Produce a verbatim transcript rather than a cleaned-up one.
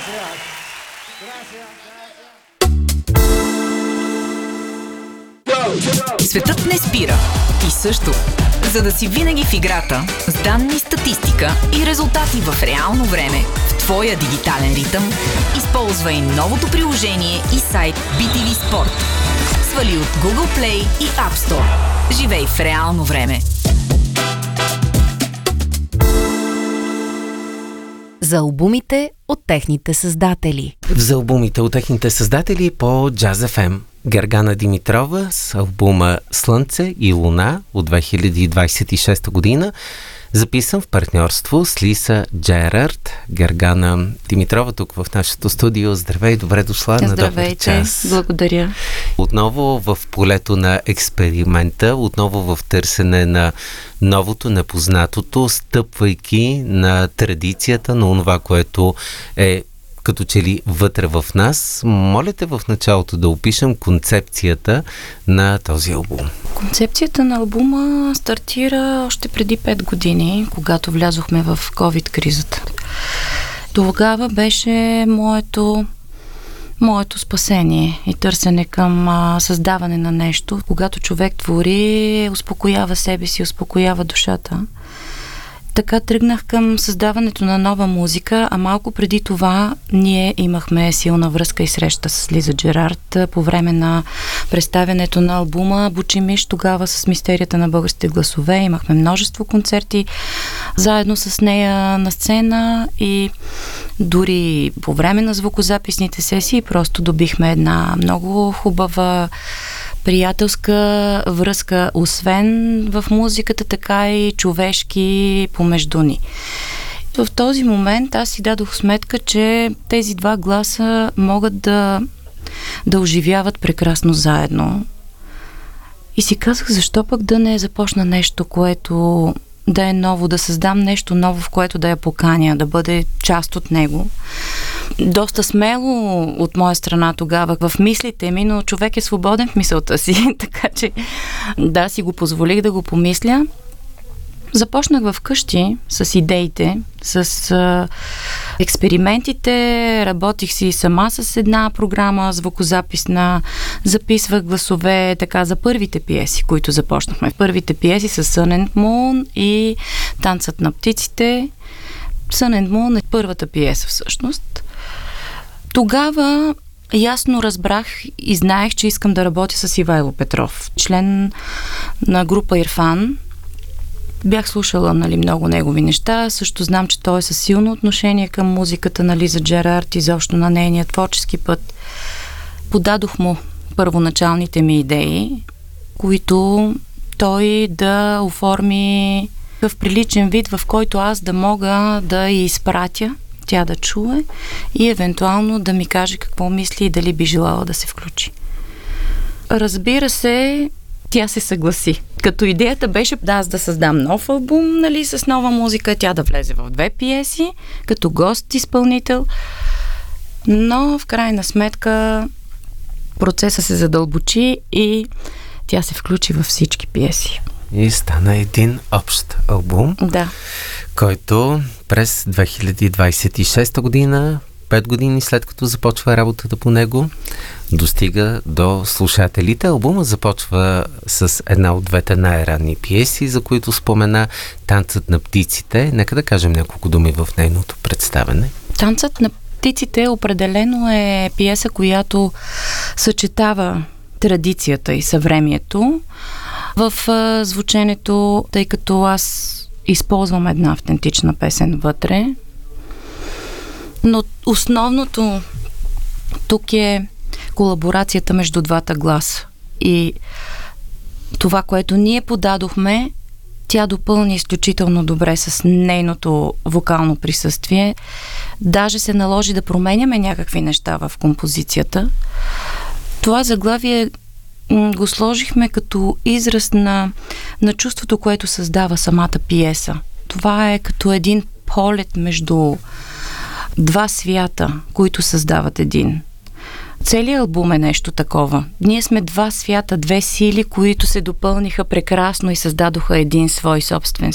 Светът не спира. Ти също. За да си винаги в играта, с данни, статистика и резултати в реално време, в твоя дигитален ритъм, използвай новото приложение и сайт би ти ви Sport. Свали от Google Play и App Store. Живей в реално време. За албумите от техните създатели. За албумите от техните създатели по Jazz еф ем. Гергана Димитрова с албума Слънце и луна от две хиляди двадесет и шеста година, записан в партньорство с Лиса Джерард. Гергана Димитрова тук в нашото студио. Здравей, добре дошла. Здравейте, на добър час. Благодаря. Отново в полето на експеримента, отново в търсене на новото, непознатото, стъпвайки на традицията, на това, което е като че ли вътре в нас. Моля те в началото да опишем концепцията на този албум. Концепцията на албума стартира още преди пет години, когато влязохме в ковид-кризата. Тогава беше моето, моето спасение и търсене към а, създаване на нещо. Когато човек твори, успокоява себе си, успокоява душата. Така тръгнах към създаването на нова музика, а малко преди това ние имахме силна връзка и среща с Лиза Джерард по време на представянето на албума Бучимиш, тогава с Мистерията на българските гласове. Имахме множество концерти заедно с нея на сцена и дори по време на звукозаписните сесии просто добихме една много хубава приятелска връзка, освен в музиката, така и човешки помежду ни. В този момент аз си дадох сметка, че тези два гласа могат да, да оживяват прекрасно заедно. И си казах, защо пък да не започна нещо, което да е ново, да създам нещо ново, в което да я поканя, да бъде част от него. Доста смело от моя страна тогава в мислите ми, но човек е свободен в мисълта си, така че да, си го позволих да го помисля. Започнах вкъщи с идеите, с а, експериментите, работих си сама с една програма звукозаписна, записвах гласове така за първите пиеси, които започнахме. Първите пиеси с Sun and Moon и Танцът на птиците. Sun and Moon е първата пиеса всъщност. Тогава ясно разбрах и знаех, че искам да работя с Ивайло Петров, член на група Ирфан. Бях слушала, нали, много негови неща. Също знам, че той е със силно отношение към музиката на Лиза Джерард и изобщо на нейния творчески път. Подадох му първоначалните ми идеи, които той да оформи в приличен вид, в който аз да мога да я изпратя, тя да чуе и евентуално да ми каже какво мисли и дали би желала да се включи. Разбира се, тя се съгласи. Като идеята беше да аз да създам нов албум, нали, с нова музика, тя да влезе в две пиеси, като гост-изпълнител, но в крайна сметка процеса се задълбочи и тя се включи във всички пиеси. И стана един общ албум, да, който през две хиляди двадесет и шеста година, пет години след като започва работата по него, достига до слушателите. Албума започва с една от двете най-ранни пиеси, за които спомена, Танцът на птиците. Нека да кажем няколко думи в нейното представяне. Танцът на птиците определено е пиеса, която съчетава традицията и съвремието в звученето, тъй като аз използвам една автентична песен вътре. Но основното тук е колаборацията между двата гласа. И това, което ние подадохме, тя допълни изключително добре с нейното вокално присъствие. Даже се наложи да променяме някакви неща в композицията. Това заглавие го сложихме като израз на, на чувството, което създава самата пиеса. Това е като един полет между два свята, които създават един. Целият албум е нещо такова. Ние сме два свята, две сили, които се допълниха прекрасно и създадоха един свой собствен